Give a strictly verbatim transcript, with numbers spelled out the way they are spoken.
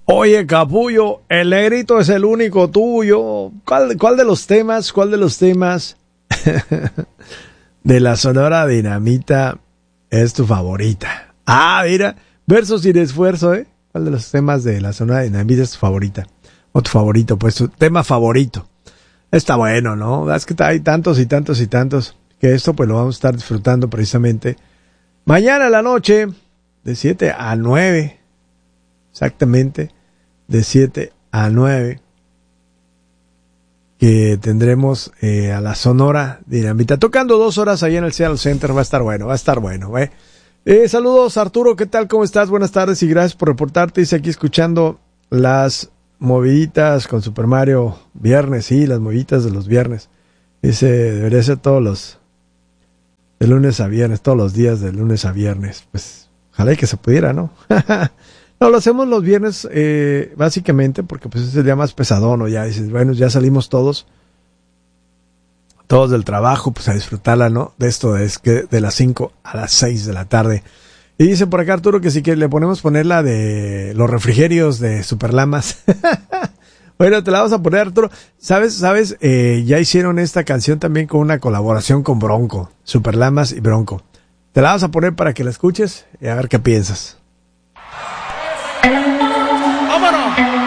Oye, Capullo, el negrito es el único tuyo. ¿Cuál, cuál de los temas, cuál de los temas de la Sonora Dinamita es tu favorita? Ah, mira, verso sin esfuerzo, ¿eh? ¿Cuál de los temas de la Sonora Dinamita es tu favorita? O tu favorito, pues tu tema favorito. Está bueno, ¿no? Es que hay tantos y tantos y tantos que esto pues lo vamos a estar disfrutando precisamente mañana en la noche de siete a nueve. Exactamente, de siete a nueve, que tendremos eh, a la Sonora Dinamita, tocando dos horas ahí en el Seattle Center. Va a estar bueno, va a estar bueno, ¿eh? Eh, saludos, Arturo, ¿qué tal? ¿Cómo estás? Buenas tardes y gracias por reportarte. Dice aquí escuchando las moviditas con Super Mario viernes, sí, las moviditas de los viernes. Dice, debería ser todos los, de lunes a viernes, todos los días de lunes a viernes. Pues, ojalá y que se pudiera, ¿no? No, lo hacemos los viernes, eh, básicamente, porque pues es el día más pesadón, ¿no? Ya dices, bueno, ya salimos todos, todos del trabajo, pues a disfrutarla, ¿no? De esto es que de las cinco a las seis de la tarde. Y dice por acá Arturo que si que le ponemos poner la de los refrigerios de Superlamas. Bueno, te la vamos a poner, Arturo. ¿Sabes? ¿Sabes? Eh, ya hicieron esta canción también con una colaboración con Bronco, Superlamas y Bronco. Te la vamos a poner para que la escuches y a ver qué piensas. ¡Vámonos!